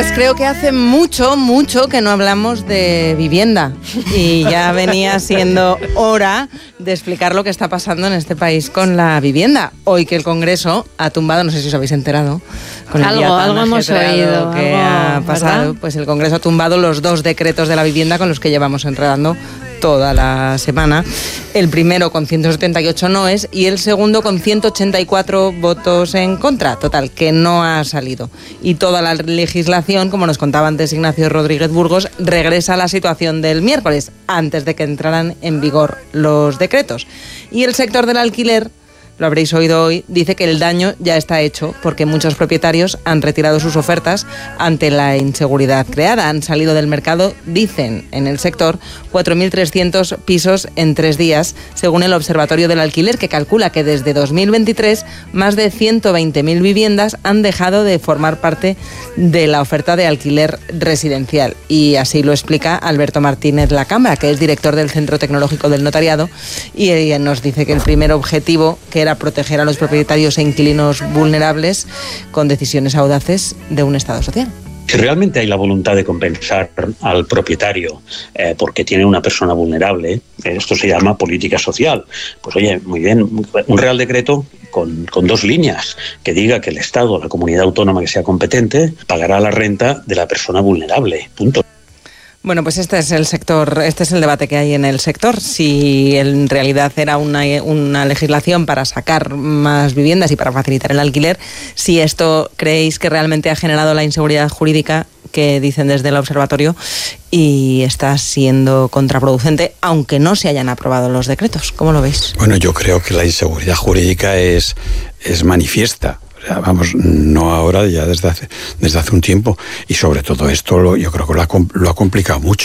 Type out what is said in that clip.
Pues creo que hace mucho que no hablamos de vivienda y ya venía siendo hora de explicar lo que está pasando en este país con la vivienda. Hoy que el Congreso ha tumbado, no sé si os habéis enterado, con el día tan algo hemos oído que ha pasado, ¿verdad? Pues el Congreso ha tumbado los 2 decretos de la vivienda con los que llevamos enredando toda la semana. El primero con 178 noes y el segundo con 184 votos en contra. Total, que no ha salido. Y toda la legislación, como nos contaba antes Ignacio Rodríguez Burgos, regresa a la situación del miércoles, antes de que entraran en vigor los decretos. Y el sector del alquiler, lo habréis oído hoy, dice que el daño ya está hecho porque muchos propietarios han retirado sus ofertas ante la inseguridad creada. Han salido del mercado, dicen en el sector, 4.300 pisos en 3 días, según el Observatorio del Alquiler, que calcula que desde 2023 más de 120.000 viviendas han dejado de formar parte de la oferta de alquiler residencial. Y así lo explica Alberto Martínez Lacambra, que es director del Centro Tecnológico del Notariado, y nos dice que el primer objetivo, que era proteger a los propietarios e inquilinos vulnerables con decisiones audaces de un Estado social. Si realmente hay la voluntad de compensar al propietario porque tiene una persona vulnerable, esto se llama política social. Pues oye, muy bien, un Real Decreto con 2 líneas, que diga que el Estado, la comunidad autónoma que sea competente, pagará la renta de la persona vulnerable. Punto. Bueno, pues este es el debate que hay en el sector. Si en realidad era una legislación para sacar más viviendas y para facilitar el alquiler, si esto creéis que realmente ha generado la inseguridad jurídica que dicen desde el observatorio y está siendo contraproducente, aunque no se hayan aprobado los decretos. ¿Cómo lo veis? Bueno, yo creo que la inseguridad jurídica es manifiesta. Vamos, no ahora, ya desde hace un tiempo, y sobre todo esto yo creo que lo ha complicado mucho.